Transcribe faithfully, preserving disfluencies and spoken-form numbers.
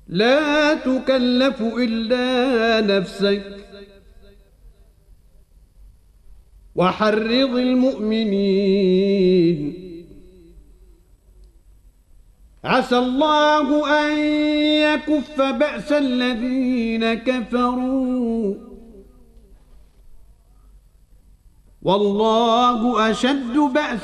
لا تكلف إلا نفسك وحرض المؤمنين عسى الله أن يكف بأس الذين كفروا والله أشد بأسا